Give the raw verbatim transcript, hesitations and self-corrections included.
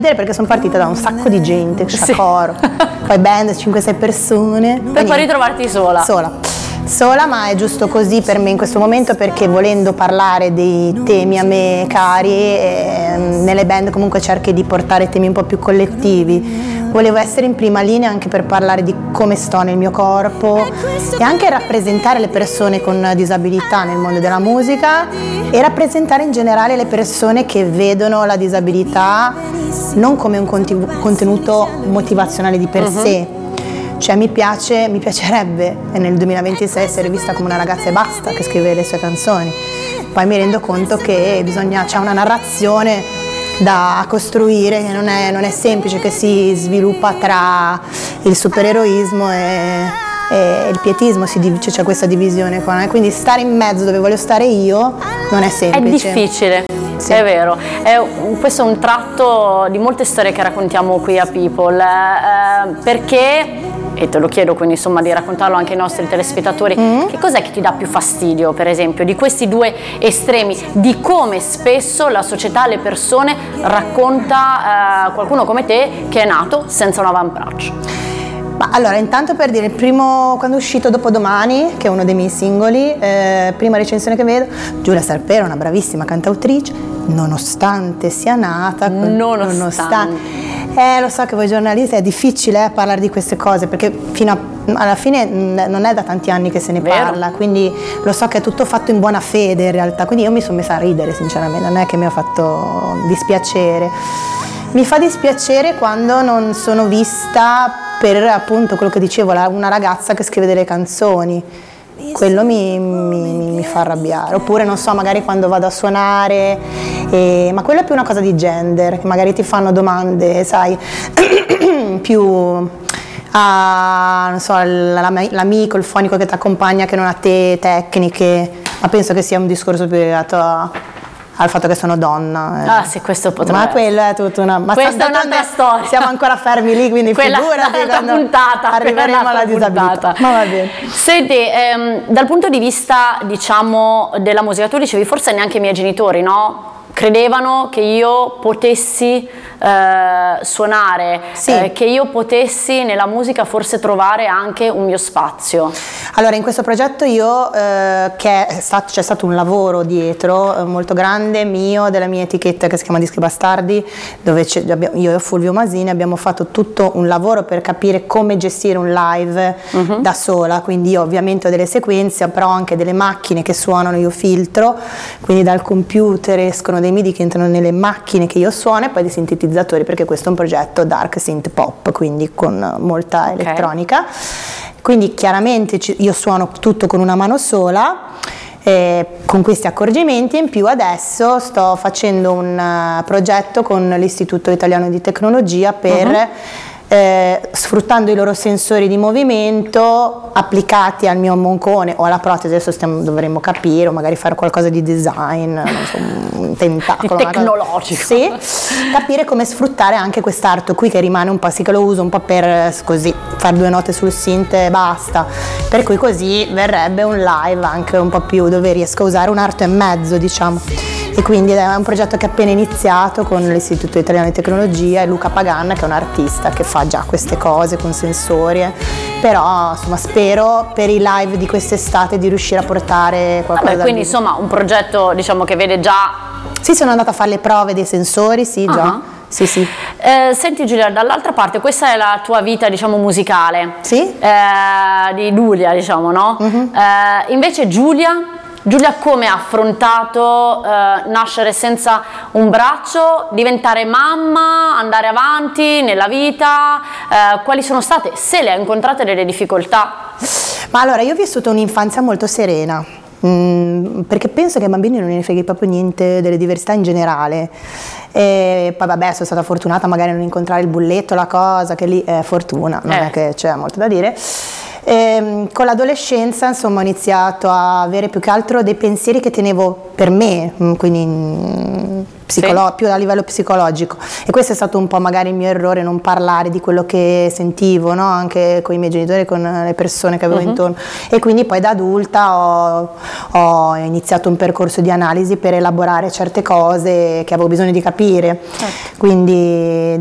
perché sono partita da un sacco di gente, sì. Coro, poi band, cinque sei persone. Per poi ritrovarti sola. Sola. Sola, ma è giusto così per me in questo momento, perché volendo parlare dei temi a me cari, eh, nelle band comunque cerchi di portare temi un po' più collettivi. Volevo essere in prima linea anche per parlare di come sto nel mio corpo e anche rappresentare le persone con disabilità nel mondo della musica e rappresentare in generale le persone che vedono la disabilità non come un contenuto motivazionale di per uh-huh. sé. Cioè mi piace, mi piacerebbe nel duemilaventisei essere vista come una ragazza e basta che scrive le sue canzoni. Poi mi rendo conto che bisogna, c'è una narrazione da costruire che non è, non è semplice, che si sviluppa tra il supereroismo e, e il pietismo, si div- c'è questa divisione qua, eh? Quindi stare in mezzo dove voglio stare io non è semplice. È difficile. Sì. È vero, è, questo è un tratto di molte storie che raccontiamo qui a People, eh, perché, e te lo chiedo quindi insomma di raccontarlo anche ai nostri telespettatori, mm-hmm. che cos'è che ti dà più fastidio per esempio di questi due estremi, di come spesso la società, le persone racconta eh, qualcuno come te che è nato senza un avambraccio? Ma allora, intanto per dire, il primo, quando è uscito Dopodomani, che è uno dei miei singoli, eh, prima recensione che vedo, Giulia Sarpera, una bravissima cantautrice, nonostante sia nata, nonostante, nonostante eh, lo so che voi giornalisti è difficile eh, parlare di queste cose, perché fino a, alla fine non è da tanti anni che se ne Vero. parla, quindi lo so che è tutto fatto in buona fede in realtà, quindi io mi sono messa a ridere sinceramente, non è che mi ha fatto dispiacere. Mi fa dispiacere quando non sono vista per appunto quello che dicevo, una ragazza che scrive delle canzoni, quello mi, mi, mi fa arrabbiare, oppure non so, magari quando vado a suonare, eh, ma quello è più una cosa di gender, che magari ti fanno domande, sai, più a, non so, l'amico, il fonico che ti accompagna che non ha te tecniche, ma penso che sia un discorso più legato a al fatto che sono donna. Eh. Ah sì, questo potrebbe. Ma quello è tutta una. Ma questa è un'altra storia. Siamo ancora fermi lì, quindi quella figurati è quando puntata, arriveremo alla disabilità. Ma va bene. Senti, ehm, dal punto di vista, diciamo, della musica, tu dicevi forse neanche i miei genitori, no? Credevano che io potessi eh, suonare, sì. eh, che io potessi nella musica forse trovare anche un mio spazio. Allora, in questo progetto io, eh, che è stato, c'è stato un lavoro dietro eh, molto grande mio, della mia etichetta che si chiama Dischi Bastardi, dove io e Fulvio Masini abbiamo fatto tutto un lavoro per capire come gestire un live uh-huh. da sola, quindi io ovviamente ho delle sequenze, però ho anche delle macchine che suonano, io filtro, quindi dal computer escono dei midi che entrano nelle macchine che io suono e poi dei sintetizzatori, perché questo è un progetto dark synth pop, quindi con molta okay. elettronica. Quindi chiaramente io suono tutto con una mano sola, eh, con questi accorgimenti, in più adesso sto facendo un uh, progetto con l'Istituto Italiano di Tecnologia per uh-huh. eh, sfruttando i loro sensori di movimento applicati al mio moncone o alla protesi, adesso stiamo, dovremmo capire o magari fare qualcosa di design, non so, un tentacolo, di tecnologico, sì, capire come sfruttare anche quest'arto qui che rimane un po', sì che lo uso un po' per così fare due note sul synth e basta, per cui così verrebbe un live anche un po' più dove riesco a usare un arto e mezzo, diciamo. E quindi è un progetto che è appena iniziato con l'Istituto Italiano di Tecnologia e Luca Paganna, che è un artista che fa già queste cose con sensori, però insomma spero per i live di quest'estate di riuscire a portare qualcosa. Vabbè, quindi insomma un progetto, diciamo, che vede già. Sì, sono andata a fare le prove dei sensori, sì, già. Uh-huh. Sì, sì. Eh, senti Giulia, dall'altra parte questa è la tua vita, diciamo, musicale. Sì. Eh, di Giulia, diciamo, no? Uh-huh. Eh, invece Giulia Giulia come ha affrontato eh, nascere senza un braccio, diventare mamma, andare avanti nella vita, eh, quali sono state, se le ha incontrate, delle difficoltà? Ma allora, io ho vissuto un'infanzia molto serena, mh, perché penso che ai bambini non ne freghi proprio niente delle diversità in generale. E poi vabbè, sono stata fortunata magari a non incontrare il bulletto, la cosa, che lì è fortuna, non eh. è che c'è molto da dire. E, con l'adolescenza insomma ho iniziato a avere più che altro dei pensieri che tenevo per me, quindi mm, psicolo- sì. più a livello psicologico, e questo è stato un po' magari il mio errore, non parlare di quello che sentivo, no? Anche con i miei genitori, con le persone che avevo uh-huh. intorno, e quindi poi da adulta ho, ho iniziato un percorso di analisi per elaborare certe cose che avevo bisogno di capire, certo. Quindi